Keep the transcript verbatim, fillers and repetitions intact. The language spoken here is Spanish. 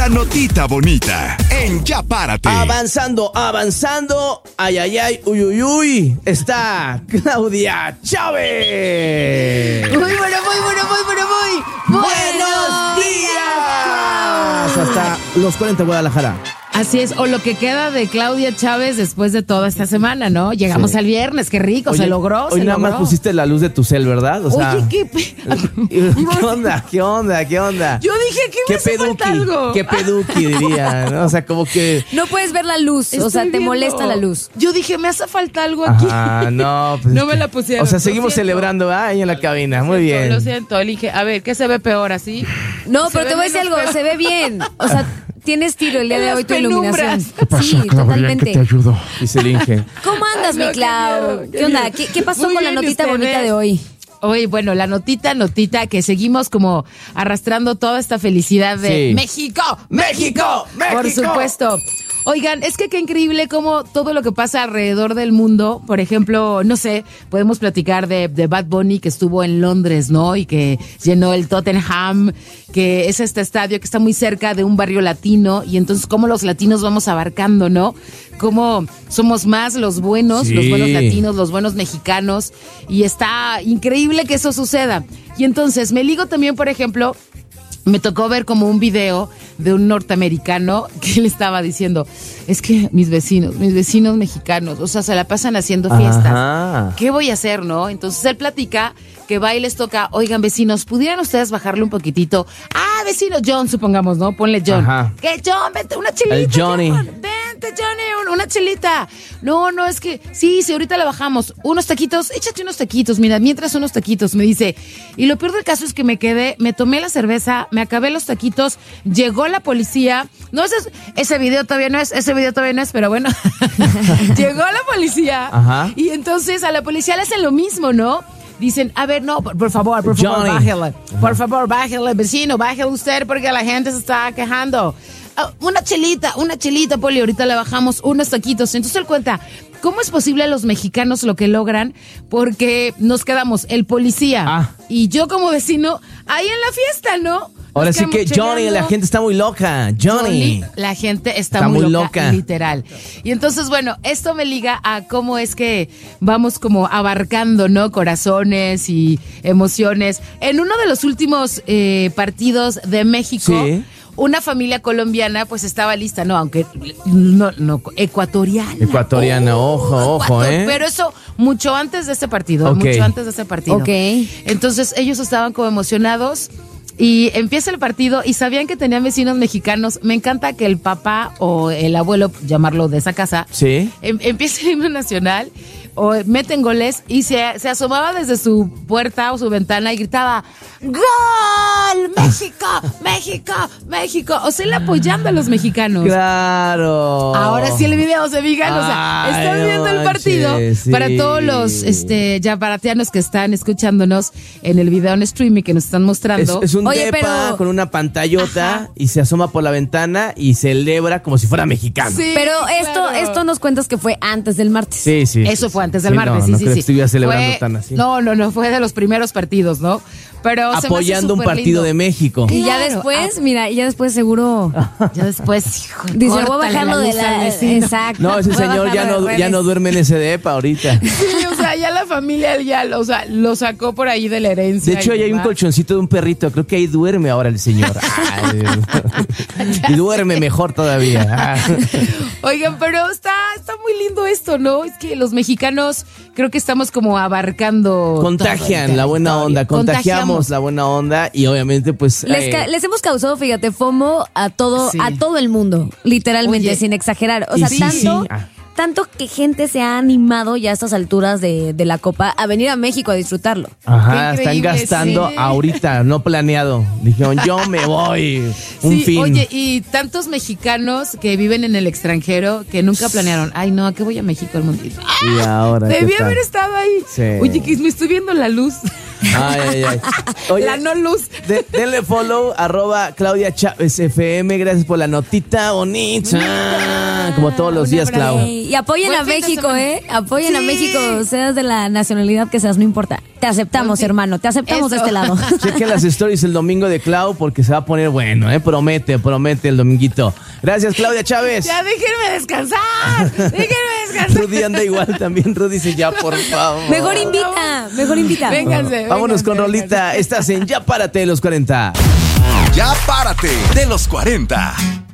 La notita bonita en Ya Párate. Avanzando, avanzando. Ay, ay, ay, uy, uy, uy. Está Claudia Chávez. Muy bueno, muy bueno, muy bueno, muy ¡Buenos días! Hasta los cuarenta Guadalajara. Así es, o lo que queda de Claudia Chávez después de toda esta semana, ¿no? Llegamos Sí. al viernes, qué rico, Oye, se logró, Hoy se nada logró. más pusiste la luz de tu cel, ¿verdad? O sea, Oye, qué... pe- ¿qué onda? ¿Qué onda? ¿Qué onda? Yo dije que me ¿Qué hace falta peduqui? algo. ¿Qué peduqui diría? ¿No? O sea, como que... No puedes ver la luz, o Estoy sea, te viendo. molesta la luz. Yo dije, me hace falta algo aquí. Ah, no. Pues No es me que- la pusieron. O sea, Lo seguimos siento. celebrando, ¿verdad? Ahí en la cabina. Muy Lo bien. siento, dije, a ver, ¿qué se ve peor así? No, Se pero ve te voy a decir menos algo, feo. se ve bien. O sea, tiene estilo el día En de las hoy tu penumbras. iluminación. ¿Qué pasa, Sí, Claudia? ¿En qué totalmente. te ayudo? Dice el Inge. ¿Cómo andas, Ay, no, mi qué Clau? miedo, ¿Qué, qué onda? miedo. ¿Qué, qué pasó Muy con la bien, notita ustedes. bonita de hoy? Oye, bueno, la notita, notita, que seguimos como arrastrando toda esta felicidad de Sí. México, México, México. por supuesto. Oigan, es que qué increíble cómo todo lo que pasa alrededor del mundo, por ejemplo, no sé, podemos platicar de, de Bad Bunny que estuvo en Londres, ¿no? Y que llenó el Tottenham, que es este estadio que está muy cerca de un barrio latino, y entonces cómo los latinos vamos abarcando, ¿no? Cómo somos más los buenos, Sí. los buenos latinos, los buenos mexicanos, y está increíble que eso suceda. Y entonces me ligo también, por ejemplo, me tocó ver como un video de un norteamericano que le estaba diciendo, es que mis vecinos, mis vecinos mexicanos, o sea, se la pasan haciendo fiestas. Ajá. ¿Qué voy a hacer, no? Entonces él platica que va y les toca, oigan, vecinos, ¿pudieran ustedes bajarle un poquitito? Ah, vecino John, supongamos, ¿no? Ponle John. Ajá. ¿Qué, John? Vente, una chilita, El Johnny. John. Vente, Johnny, un- una chilita. No, no, es que, sí, sí, ahorita la bajamos. Unos taquitos, échate unos taquitos, mira, mientras unos taquitos, me dice. Y lo peor del caso es que me quedé, me tomé la cerveza, me acabé los taquitos, llegó la policía. No, ese, es- ese video todavía no es, ese video todavía no es, pero bueno. Llegó la policía. Ajá. Y entonces a la policía le hacen lo mismo, ¿no? Dicen, a ver, no, por, por favor, por favor, Johnny. bájale. Por favor, bájale, vecino, bájale usted porque la gente se está quejando. Ah, una chelita, una chelita, Poli, ahorita le bajamos unos taquitos. Entonces él cuenta, ¿cómo es posible a los mexicanos lo que logran? Porque nos quedamos el policía Ah. y yo como vecino ahí en la fiesta, ¿no? Nos Ahora sí que quedamos Johnny, cheleando. la gente está muy loca. Johnny. Johnny, la gente está, Está muy, muy loca, loca. literal. Y entonces, bueno, esto me liga a cómo es que vamos como abarcando, ¿no? Corazones y emociones. En uno de los últimos eh, partidos de México, Sí. una familia colombiana pues estaba lista, ¿no? Aunque no, no, ecuatoriana. Ecuatoriana, ojo, ojo, ¿eh? Pero eso mucho antes de este partido, Ok. mucho antes de este partido. Ok. Entonces ellos estaban como emocionados y empieza el partido y sabían que tenían vecinos mexicanos. Me encanta que el papá o el abuelo, llamarlo de esa casa, Sí. em- empieza el himno nacional o meten goles y se, se asomaba desde su puerta o su ventana y gritaba ¡Gol! ¡México! ¡México! ¡México! O sea, él apoyando a los mexicanos. Claro. Ahora sí el video se vigan, o sea, Ay, están no viendo el partido. manches, sí. Para todos los este yaparatianos que están escuchándonos en el video en streaming que nos están Es, mostrando. es un Oye, depa pero- con una pantallota Ajá. y se asoma por la ventana y celebra como si fuera mexicano. Sí, Pero esto, claro. esto nos cuentas que fue antes del martes. Sí, sí. Eso fue antes del Sí, martes, no, sí, no sí, creo sí. que estuviera celebrando Fue- tan así. No, no, no, fue de los primeros partidos, ¿no? Pero se me hace Apoyando un súper partido lindo. de México. Y ya Claro, después, mira, y ya después seguro Ya después, hijo, dice, voy a córtale bajarlo de luz al la... vecino. Exacto. No, ese voy a señor ya bajarlo no, de ya no redes. duerme en ese depa ahorita. Sí, o sea, ya la familia ya, o sea, lo sacó por ahí de la herencia. De hecho, y ahí hay un demás. colchoncito de un perrito. Creo que ahí duerme ahora el señor. Ay, y duerme mejor todavía. Ah. Oigan, pero está, está muy lindo esto, ¿no? Es que los mexicanos creo que estamos como abarcando. Contagian todo el la buena territorio. onda, contagiamos Contagiamos. la buena onda y obviamente pues... Les, eh, ca- les hemos causado, fíjate, FOMO a todo, Sí. a todo el mundo, literalmente, Oye, sin exagerar. O y sea, sí, tanto, sí. Ah. tanto que gente se ha animado ya a estas alturas de, de la Copa a venir a México a disfrutarlo. Ajá, Qué están increíble, gastando sí. ahorita, no planeado. Dijeron, yo me voy. Un Sí, fin. oye, y tantos mexicanos que viven en el extranjero que nunca planearon. Ay, no, ¿a qué voy a México al mundo? Y ahora, ¿qué Debí tal? haber estado ahí. Sí. Oye, que me estoy viendo la luz. Ay, ay, ay. Oye, La no luz. de- denle follow, arroba Claudia Chávez F M. Gracias por la notita bonita. Ah, como todos los un días, abrazo. Clau. Y apoyen Buen a fin de México, semana. ¿eh? Apoyen a Sí. México, seas de la nacionalidad que seas, no importa. Te aceptamos, Buen fin. hermano, te aceptamos de Eso. este lado. Chequen las stories el domingo de Clau porque se va a poner bueno, ¿eh? Promete, promete el dominguito. Gracias, Claudia Chávez. Ya déjenme descansar. Déjenme descansar. Rudy anda igual también. Rudy dice ya, por favor. Mejor invita, mejor invita. Vénganse. Vámonos vénganse, con vénganse. Rolita. Estás en Ya Párate de los cuarenta. Ya párate de los cuarenta.